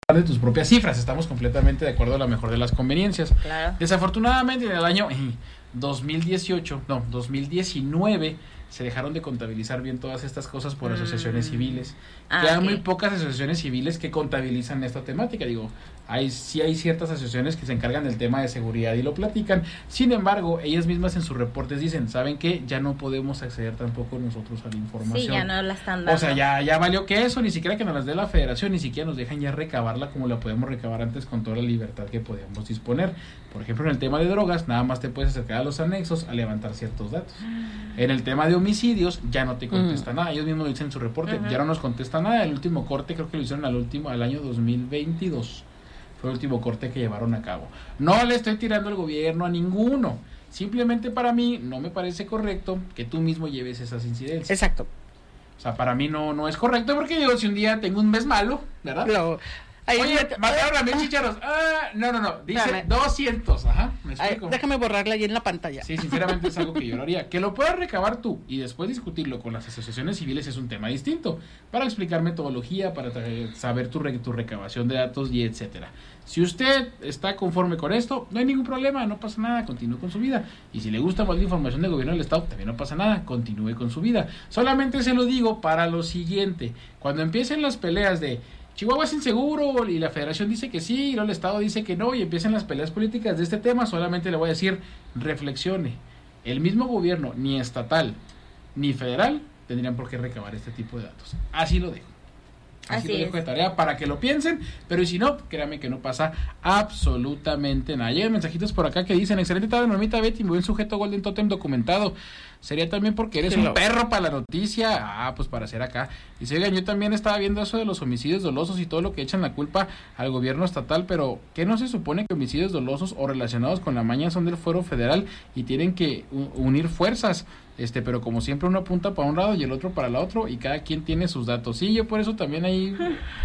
de tus propias cifras. Estamos completamente de acuerdo a la mejor de las conveniencias. Claro. Desafortunadamente, en el año 2019 se dejaron de contabilizar bien todas estas cosas por asociaciones civiles. Quedan muy pocas asociaciones civiles que contabilizan esta temática. Digo, hay ciertas asociaciones que se encargan del tema de seguridad y lo platican. Sin embargo, ellas mismas en sus reportes dicen, ¿saben qué? Ya no podemos acceder tampoco nosotros a la información. Sí, ya no la están dando. O sea, ya valió que eso, ni siquiera que nos las dé la federación, ni siquiera nos dejan ya recabarla como la podemos recabar antes con toda la libertad que podíamos disponer. Por ejemplo, en el tema de drogas, nada más te puedes acercar a los anexos a levantar ciertos datos. En el tema de homicidios, ya no te contesta nada. Ellos mismos lo dicen en su reporte, ya no nos contesta nada. El último corte creo que lo hicieron al año 2022. Fue el último corte que llevaron a cabo. No le estoy tirando al gobierno a ninguno. Simplemente para mí no me parece correcto que tú mismo lleves esas incidencias. Exacto. O sea, para mí no es correcto porque digo, si un día tengo un mes malo, ¿verdad? Oye, mataron a 1000 chícharos. No. Dice 200. Ajá, me explico. Déjame borrarla ahí en la pantalla. Sí, sinceramente es algo que yo no haría. Que lo puedas recabar tú y después discutirlo con las asociaciones civiles es un tema distinto. Para explicar metodología, para saber tu recabación de datos y etcétera. Si usted está conforme con esto, no hay ningún problema, no pasa nada, continúe con su vida. Y si le gusta más la información del gobierno del estado, también no pasa nada, continúe con su vida. Solamente se lo digo para lo siguiente. Cuando empiecen las peleas de Chihuahua es inseguro y la federación dice que sí y luego el estado dice que no y empiezan las peleas políticas de este tema, solamente le voy a decir, reflexione. El mismo gobierno, ni estatal ni federal, tendrían por qué recabar este tipo de datos. Así lo dejo. Así lo dejo de tarea para que lo piensen, pero si no, créanme que no pasa absolutamente nada. Llegan mensajitos por acá que dicen, excelente tarde, mamita Betty, muy buen sujeto Golden Totem documentado. Sería también porque eres un perro para la noticia. Pues para ser acá. Dice, oigan, yo también estaba viendo eso de los homicidios dolosos y todo lo que echan la culpa al gobierno estatal, pero ¿qué no se supone que homicidios dolosos o relacionados con la maña son del fuero federal y tienen que unir fuerzas? Pero como siempre uno apunta para un lado y el otro para el otro y cada quien tiene sus datos. Sí, yo por eso también ahí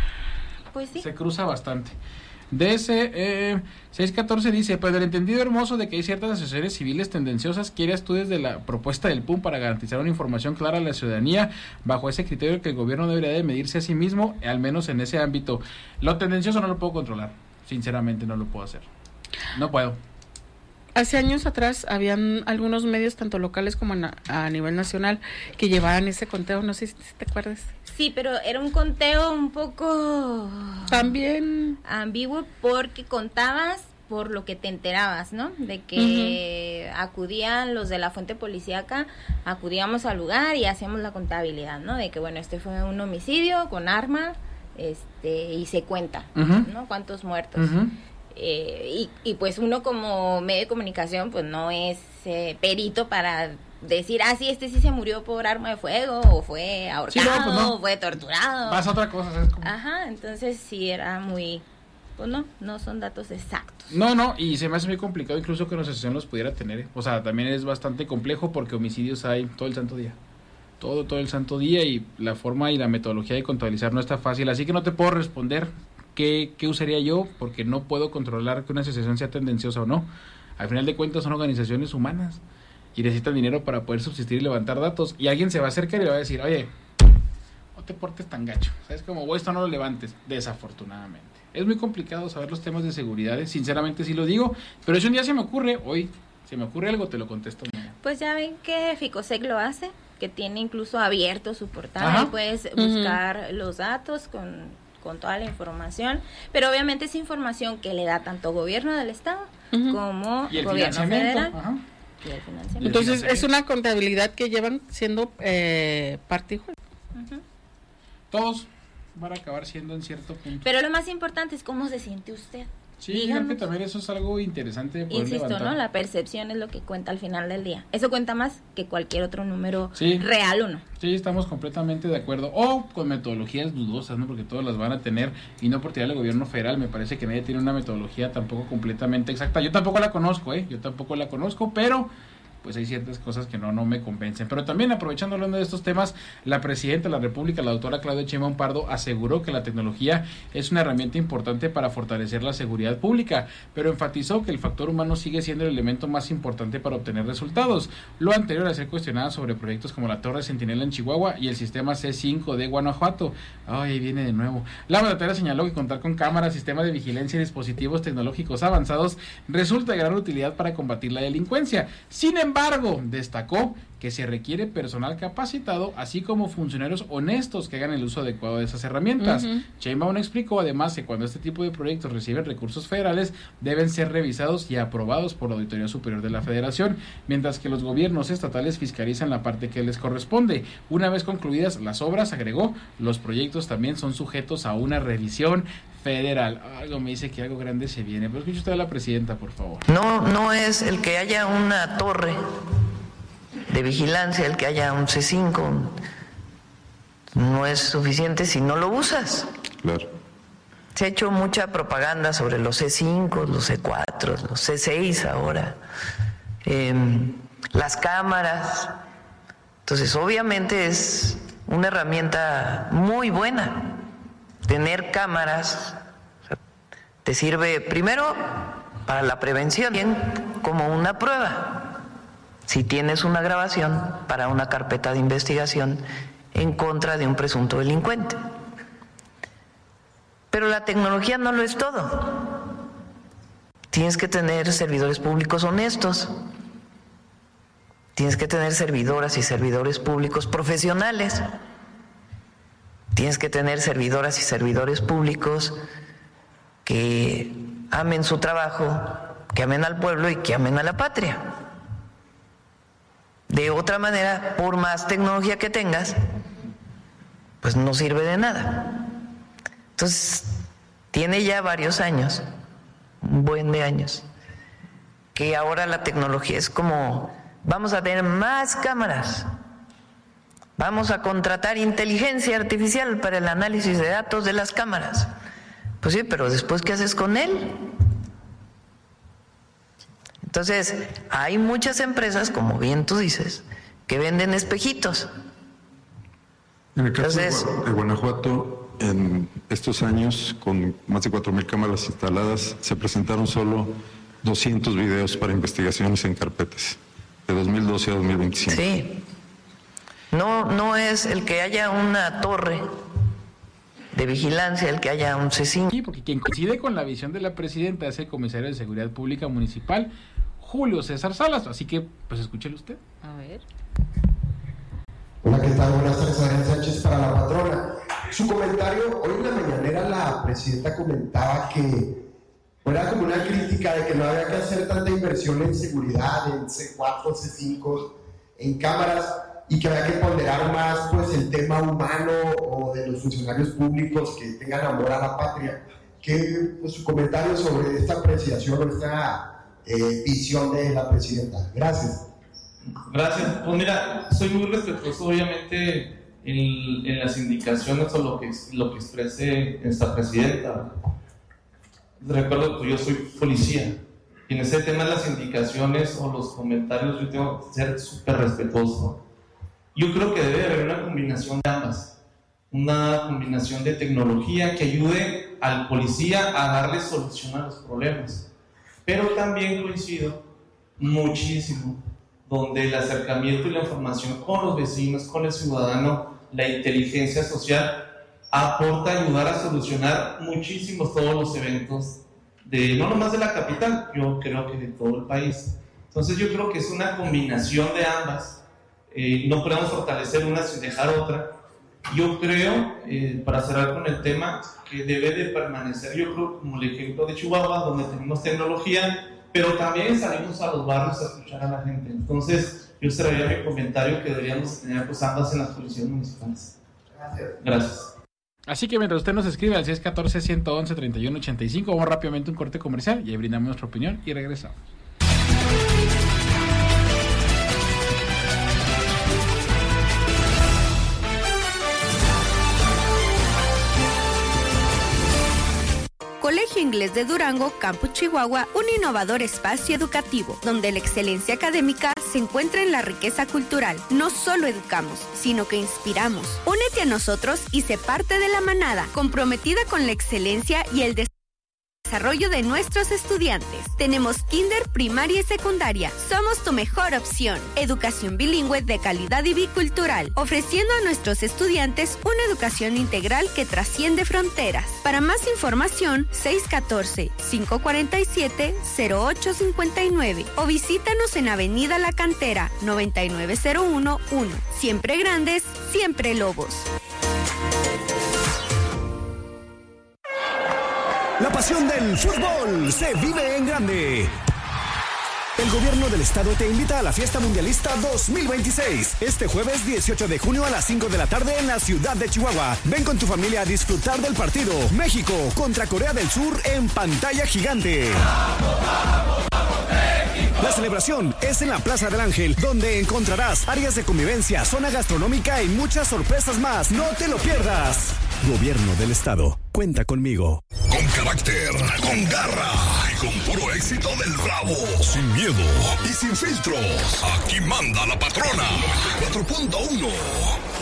pues sí. Se cruza bastante. De ese 614 dice, pues del entendido hermoso de que hay ciertas asociaciones civiles tendenciosas, ¿quieres tú desde la propuesta del PUM para garantizar una información clara a la ciudadanía bajo ese criterio que el gobierno debería de medirse a sí mismo, al menos en ese ámbito? Lo tendencioso no lo puedo controlar, sinceramente no lo puedo hacer, no puedo. Hace años atrás habían algunos medios, tanto locales como a nivel nacional, que llevaban ese conteo, no sé si te acuerdas. Sí, pero era un conteo un poco también ambiguo porque contabas por lo que te enterabas, ¿no? De que acudían los de la fuente policíaca, acudíamos al lugar y hacíamos la contabilidad, ¿no? De que, bueno, fue un homicidio con arma, y se cuenta, ¿no? ¿Cuántos muertos? Y pues uno como medio de comunicación pues no es perito para decir, sí, sí se murió por arma de fuego o fue ahorcado, sí, no. O fue torturado. Vas a otra cosa, ¿sabes cómo? Ajá, entonces sí era muy, pues no son datos exactos. No, y se me hace muy complicado incluso que una asociación los pudiera tener. O sea, también es bastante complejo porque homicidios hay todo el santo día. Todo el santo día y la forma y la metodología de contabilizar no está fácil, así que no te puedo responder ¿Qué usaría yo? Porque no puedo controlar que una asociación sea tendenciosa o no. Al final de cuentas son organizaciones humanas y necesitan dinero para poder subsistir y levantar datos. Y alguien se va a acercar y le va a decir, oye, no te portes tan gacho. ¿Sabes cómo? Esto no lo levantes. Desafortunadamente. Es muy complicado saber los temas de seguridad. Sinceramente sí lo digo. Pero si un día se me ocurre, hoy se me ocurre algo, te lo contesto. Pues ya ven que Ficosec lo hace, que tiene incluso abierto su portal. Y puedes buscar los datos con toda la información, pero obviamente es información que le da tanto gobierno del estado como gobierno federal. Y el financiamiento. Entonces es una contabilidad que llevan siendo parte y juego. Todos van a acabar siendo en cierto punto. Pero lo más importante es cómo se siente usted. Sí, dígame, también eso es algo interesante de poder insisto, levantar. ¿no? La percepción es lo que cuenta al final del día. Eso cuenta más que cualquier otro número real o no. Sí, estamos completamente de acuerdo. O con metodologías dudosas, ¿no? Porque todas las van a tener, y no por tirar al gobierno federal, me parece que nadie tiene una metodología tampoco completamente exacta. Yo tampoco la conozco, pero pues hay ciertas cosas que no me convencen. Pero también, aprovechando hablando de estos temas, la presidenta de la República, la doctora Claudia Sheinbaum Pardo, aseguró que la tecnología es una herramienta importante para fortalecer la seguridad pública, pero enfatizó que el factor humano sigue siendo el elemento más importante para obtener resultados. Lo anterior a ser cuestionada sobre proyectos como la Torre Centinela en Chihuahua y el sistema C5 de Guanajuato. Ay, ahí viene de nuevo. La mandataria señaló que contar con cámaras, sistema de vigilancia y dispositivos tecnológicos avanzados resulta de gran utilidad para combatir la delincuencia. Sin embargo, destacó que se requiere personal capacitado, así como funcionarios honestos que hagan el uso adecuado de esas herramientas. Sheinbaum explicó además que cuando este tipo de proyectos reciben recursos federales, deben ser revisados y aprobados por la Auditoría Superior de la Federación, mientras que los gobiernos estatales fiscalizan la parte que les corresponde. Una vez concluidas las obras, agregó, los proyectos también son sujetos a una revisión federal. Algo me dice que algo grande se viene, pero escuche usted a la presidenta, por favor. No es el que haya una torre de vigilancia, el que haya un C5, no es suficiente si no lo usas. Claro. Se ha hecho mucha propaganda sobre los C5, los C4, los C6 ahora, las cámaras. Entonces, obviamente es una herramienta muy buena. Tener cámaras te sirve primero para la prevención, bien como una prueba. Si tienes una grabación para una carpeta de investigación en contra de un presunto delincuente. Pero la tecnología no lo es todo. Tienes que tener servidores públicos honestos. Tienes que tener servidoras y servidores públicos profesionales. Tienes que tener servidoras y servidores públicos que amen su trabajo, que amen al pueblo y que amen a la patria. De otra manera, por más tecnología que tengas, pues no sirve de nada. Entonces, tiene ya varios años, un buen de años, que ahora la tecnología es como, vamos a tener más cámaras, vamos a contratar inteligencia artificial para el análisis de datos de las cámaras. Pues sí, pero después, ¿qué haces con él? Entonces, hay muchas empresas, como bien tú dices, que venden espejitos. En el caso de Guanajuato, en estos años, con más de 4,000 cámaras instaladas, se presentaron solo 200 videos para investigaciones en carpetas, de 2012 a 2025. Sí. No es el que haya una torre de vigilancia, el que haya un C5. Sí, porque quien coincide con la visión de la presidenta es el comisario de Seguridad Pública Municipal, Julio César Salas, así que pues escúchelo usted. A ver. Hola, ¿qué tal? Buenas tardes, Adrián Sánchez para la patrona. Su comentario, hoy en la mañanera la presidenta comentaba que era como una crítica de que no había que hacer tanta inversión en seguridad, en C4, C5, en cámaras, y que había que ponderar más pues el tema humano o de los funcionarios públicos que tengan amor a la patria. ¿Qué pues, su comentario sobre esta apreciación o esta visión de la presidenta? Gracias. Gracias. Pues mira, soy muy respetuoso obviamente en las indicaciones o lo que exprese esta presidenta. Recuerdo que yo soy policía y en ese tema de las indicaciones o los comentarios yo tengo que ser súper respetuoso. Yo creo que debe haber una combinación de ambas, una combinación de tecnología que ayude al policía a darle solución a los problemas, pero también coincido muchísimo donde el acercamiento y la información con los vecinos, con el ciudadano, la inteligencia social aporta a ayudar a solucionar muchísimos todos los eventos no nomás de la capital, yo creo que de todo el país. Entonces yo creo que es una combinación de ambas. No podemos fortalecer una sin dejar otra. Yo creo, para cerrar con el tema, que debe de permanecer, yo creo, como el ejemplo de Chihuahua, donde tenemos tecnología, pero también salimos a los barrios a escuchar a la gente. Entonces, yo cerraría mi comentario que deberíamos tener pues ambas en las policías municipales. Gracias. Así que mientras usted nos escribe al 614-111-3185, vamos rápidamente a un corte comercial y ahí brindamos nuestra opinión y regresamos. Colegio Inglés de Durango, Campus Chihuahua, un innovador espacio educativo, donde la excelencia académica se encuentra en la riqueza cultural. No solo educamos, sino que inspiramos. Únete a nosotros y sé parte de la manada, comprometida con la excelencia y el desarrollo de nuestros estudiantes. Tenemos kinder, primaria y secundaria. Somos tu mejor opción. Educación bilingüe de calidad y bicultural, ofreciendo a nuestros estudiantes una educación integral que trasciende fronteras. Para más información, 614-547-0859 o visítanos en Avenida La Cantera, 99011. Siempre grandes, siempre lobos. La pasión del fútbol se vive en grande. El gobierno del estado te invita a la Fiesta Mundialista 2026. Este jueves 18 de junio a las 5 de la tarde en la ciudad de Chihuahua. Ven con tu familia a disfrutar del partido México contra Corea del Sur en pantalla gigante. ¡Vamos, vamos, vamos, México! La celebración es en la Plaza del Ángel, donde encontrarás áreas de convivencia, zona gastronómica y muchas sorpresas más. ¡No te lo pierdas! Gobierno del estado. Cuenta conmigo. Con carácter, con garra y con puro éxito del Bravo. Sin miedo y sin filtros. Aquí manda la patrona. 4.1.